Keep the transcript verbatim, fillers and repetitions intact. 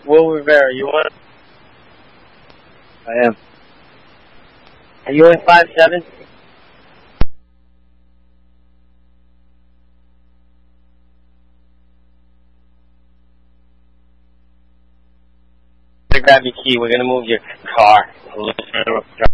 Will Rivera, you want? I am. Are you in five seven? Grab your key. We're gonna move your car a little further up.